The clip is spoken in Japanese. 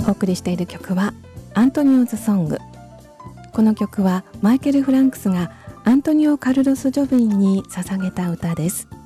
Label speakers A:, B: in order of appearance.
A: お送りしている曲はアントニオズソング。この曲はマイケル・フランクスがアントニオ・カルロス・ジョビンに捧げた歌です。